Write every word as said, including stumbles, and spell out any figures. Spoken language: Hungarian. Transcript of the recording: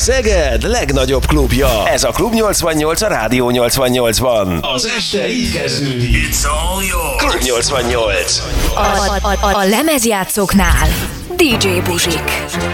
Szeged legnagyobb klubja. Ez a Klub nyolcvannyolc a Rádió nyolcvannyolcban. Az este így kezdődik. It's all yours. Klub nyolcvannyolc. A, a, a, a lemezjátszóknál dé dzsé Buzsik.